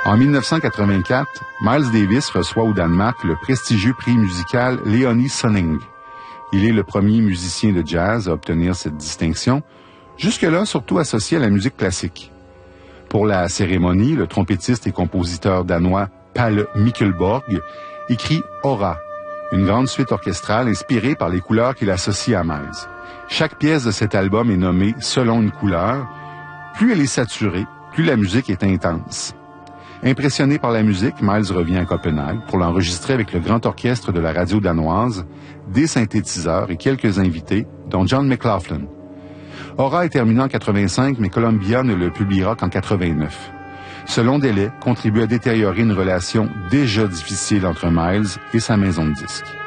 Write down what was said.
En 1984, Miles Davis reçoit au Danemark le prestigieux prix musical Léonie Sonning. Il est le premier musicien de jazz à obtenir cette distinction, jusque-là surtout associé à la musique classique. Pour la cérémonie, le trompettiste et compositeur danois Palle Mikkelborg écrit Aura, une grande suite orchestrale inspirée par les couleurs qu'il associe à Miles. Chaque pièce de cet album est nommée selon une couleur. Plus elle est saturée, plus la musique est intense. Impressionné par la musique, Miles revient à Copenhague pour l'enregistrer avec le grand orchestre de la radio danoise, des synthétiseurs et quelques invités, dont John McLaughlin. Aura est terminé en 85, mais Columbia ne le publiera qu'en 89. Ce long délai contribue à détériorer une relation déjà difficile entre Miles et sa maison de disques.